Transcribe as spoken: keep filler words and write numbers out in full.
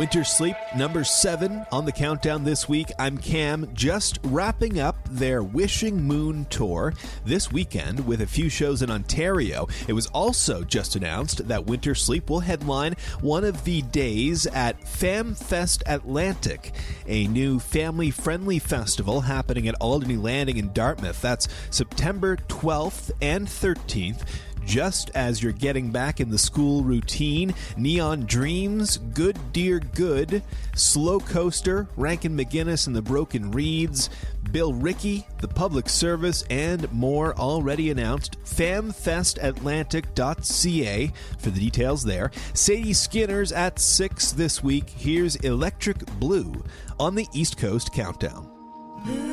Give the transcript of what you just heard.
Winter Sleep, number seven on the countdown this week. I'm Cam, just wrapping up their Wishing Moon tour this weekend with a few shows in Ontario. It was also just announced that Winter Sleep will headline one of the days at FamFest Atlantic, a new family-friendly festival happening at Alderney Landing in Dartmouth. That's September twelfth and thirteenth. Just as you're getting back in the school routine, Neon Dreams, Good Dear Good, Slow Coaster, Rankin McGinnis and the Broken Reeds, Bill Rickey, The Public Service, and more already announced. fam fest atlantic dot c a for the details there. Sadie Skinner's at six this week. Here's Electric Blue on the East Coast Countdown.